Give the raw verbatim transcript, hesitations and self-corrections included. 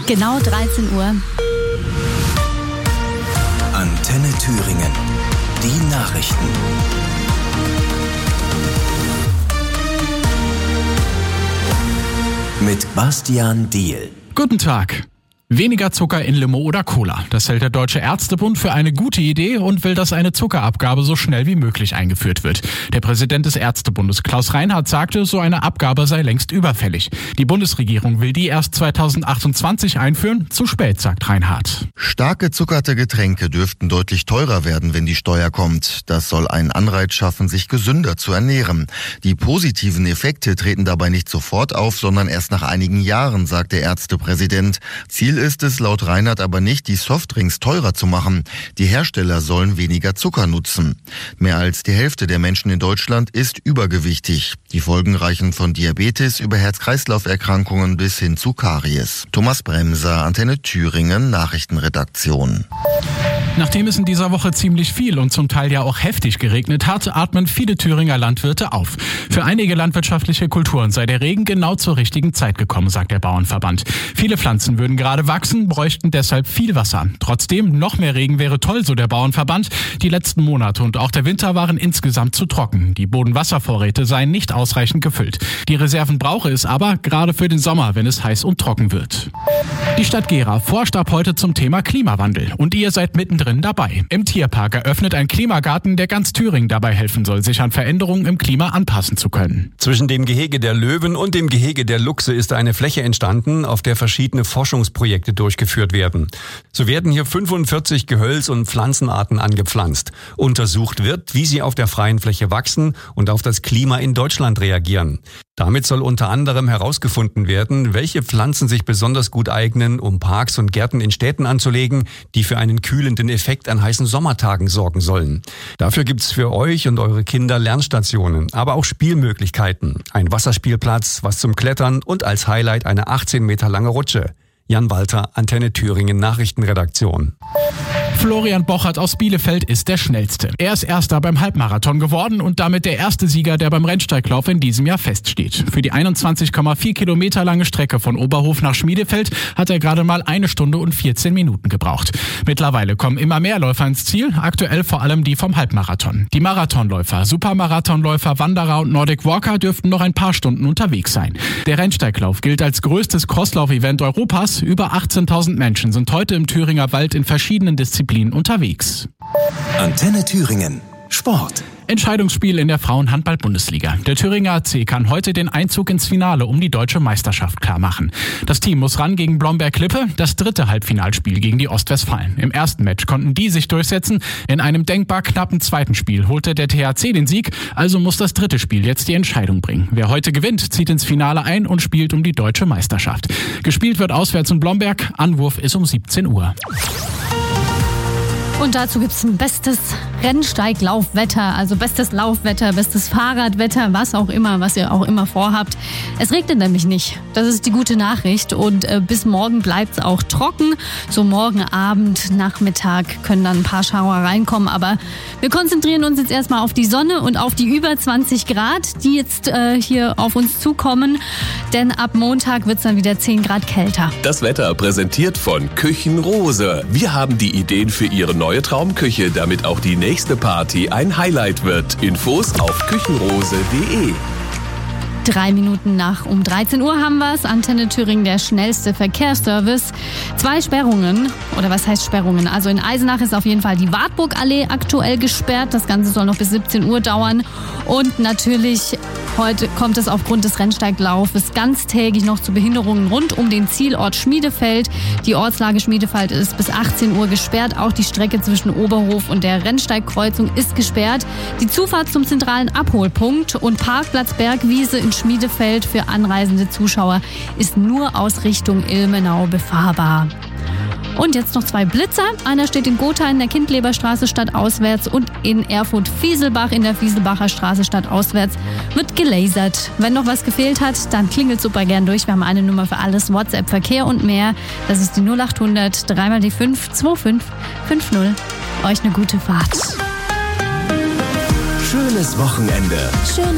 Genau dreizehn Uhr. Antenne Thüringen. Die Nachrichten. Mit Bastian Diehl. Guten Tag. Weniger Zucker in Limo oder Cola. Das hält der Deutsche Ärztebund für eine gute Idee und will, dass eine Zuckerabgabe so schnell wie möglich eingeführt wird. Der Präsident des Ärztebundes, Klaus Reinhardt, sagte, so eine Abgabe sei längst überfällig. Die Bundesregierung will die erst zweitausendachtundzwanzig einführen. Zu spät, sagt Reinhardt. Stark gezuckerte Getränke dürften deutlich teurer werden, wenn die Steuer kommt. Das soll einen Anreiz schaffen, sich gesünder zu ernähren. Die positiven Effekte treten dabei nicht sofort auf, sondern erst nach einigen Jahren, sagt der Ärztepräsident. Ziel ist es laut Reinhardt aber nicht, die Softdrinks teurer zu machen. Die Hersteller sollen weniger Zucker nutzen. Mehr als die Hälfte der Menschen in Deutschland ist übergewichtig. Die Folgen reichen von Diabetes über Herz-Kreislauf-Erkrankungen bis hin zu Karies. Thomas Bremser, Antenne Thüringen, Nachrichtenredaktion. Nachdem es in dieser Woche ziemlich viel und zum Teil ja auch heftig geregnet hat, atmen viele Thüringer Landwirte auf. Für einige landwirtschaftliche Kulturen sei der Regen genau zur richtigen Zeit gekommen, sagt der Bauernverband. Viele Pflanzen würden gerade wachsen, bräuchten deshalb viel Wasser. Trotzdem, noch mehr Regen wäre toll, so der Bauernverband. Die letzten Monate und auch der Winter waren insgesamt zu trocken. Die Bodenwasservorräte seien nicht ausreichend gefüllt. Die Reserven brauche es aber, gerade für den Sommer, wenn es heiß und trocken wird. Die Stadt Gera forscht ab heute zum Thema Klimawandel. Und ihr seid mittendrin dabei. Im Tierpark eröffnet ein Klimagarten, der ganz Thüringen dabei helfen soll, sich an Veränderungen im Klima anpassen zu können. Zwischen dem Gehege der Löwen und dem Gehege der Luchse ist eine Fläche entstanden, auf der verschiedene Forschungsprojekte durchgeführt werden. So werden hier fünfundvierzig Gehölz- und Pflanzenarten angepflanzt. Untersucht wird, wie sie auf der freien Fläche wachsen und auf das Klima in Deutschland reagieren. Damit soll unter anderem herausgefunden werden, welche Pflanzen sich besonders gut eignen, um Parks und Gärten in Städten anzulegen, die für einen kühlenden Effekt an heißen Sommertagen sorgen sollen. Dafür gibt's für euch und eure Kinder Lernstationen, aber auch Spielmöglichkeiten. Ein Wasserspielplatz, was zum Klettern und als Highlight eine achtzehn Meter lange Rutsche. Jan Walter, Antenne Thüringen Nachrichtenredaktion. Florian Bochert aus Bielefeld ist der Schnellste. Er ist Erster beim Halbmarathon geworden und damit der erste Sieger, der beim Rennsteiglauf in diesem Jahr feststeht. Für die einundzwanzig Komma vier Kilometer lange Strecke von Oberhof nach Schmiedefeld hat er gerade mal eine Stunde und vierzehn Minuten gebraucht. Mittlerweile kommen immer mehr Läufer ins Ziel, aktuell vor allem die vom Halbmarathon. Die Marathonläufer, Supermarathonläufer, Wanderer und Nordic Walker dürften noch ein paar Stunden unterwegs sein. Der Rennsteiglauf gilt als größtes Crosslauf-Event Europas. Über achtzehntausend Menschen sind heute im Thüringer Wald in verschiedenen Disziplinen unterwegs. Antenne Thüringen. Sport. Entscheidungsspiel in der Frauenhandball-Bundesliga. Der Thüringer A C kann heute den Einzug ins Finale um die deutsche Meisterschaft klarmachen. Das Team muss ran gegen Blomberg-Lippe, das dritte Halbfinalspiel gegen die Ostwestfalen. Im ersten Match konnten die sich durchsetzen. In einem denkbar knappen zweiten Spiel holte der T H C den Sieg, also muss das dritte Spiel jetzt die Entscheidung bringen. Wer heute gewinnt, zieht ins Finale ein und spielt um die deutsche Meisterschaft. Gespielt wird auswärts in Blomberg, Anwurf ist um siebzehn Uhr. Und dazu gibt's ein bestes Rennsteiglaufwetter, also bestes Laufwetter, bestes Fahrradwetter, was auch immer, was ihr auch immer vorhabt. Es regnet nämlich nicht. Das ist die gute Nachricht. Und äh, bis morgen bleibt's auch trocken. So morgen Abend, Nachmittag können dann ein paar Schauer reinkommen. Aber wir konzentrieren uns jetzt erstmal auf die Sonne und auf die über zwanzig Grad, die jetzt äh, hier auf uns zukommen. Denn ab Montag wird's dann wieder zehn Grad kälter. Das Wetter präsentiert von Küchenrose. Wir haben die Ideen für Ihre neue Traumküche, damit auch die nächste Party ein Highlight wird. Infos auf küchenrose punkt de. Drei Minuten nach um dreizehn Uhr haben wir es. Antenne Thüringen, der schnellste Verkehrsservice. Zwei Sperrungen, oder was heißt Sperrungen? Also in Eisenach ist auf jeden Fall die Wartburgallee aktuell gesperrt. Das Ganze soll noch bis siebzehn Uhr dauern. Und natürlich heute kommt es aufgrund des Rennsteiglaufes ganztägig noch zu Behinderungen rund um den Zielort Schmiedefeld. Die Ortslage Schmiedefeld ist bis achtzehn Uhr gesperrt. Auch die Strecke zwischen Oberhof und der Rennsteigkreuzung ist gesperrt. Die Zufahrt zum zentralen Abholpunkt und Parkplatz Bergwiese in Schmiedefeld für anreisende Zuschauer ist nur aus Richtung Ilmenau befahrbar. Und jetzt noch zwei Blitzer. Einer steht in Gotha in der Kindleberstraße stadtauswärts und in Erfurt-Fieselbach in der Fieselbacher Straße stadtauswärts wird gelasert. Wenn noch was gefehlt hat, dann klingelt super gern durch. Wir haben eine Nummer für alles, WhatsApp, Verkehr und mehr. Das ist die null acht hundert drei mal die fünf zwei fünf fünf null. Euch eine gute Fahrt. Schönes Wochenende. Schön.